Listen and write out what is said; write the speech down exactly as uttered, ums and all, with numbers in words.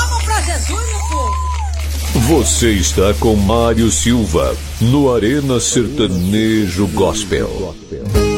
Vamos pra Jesus, meu povo! Você está com Mário Silva, no Arena Sertanejo Gospel.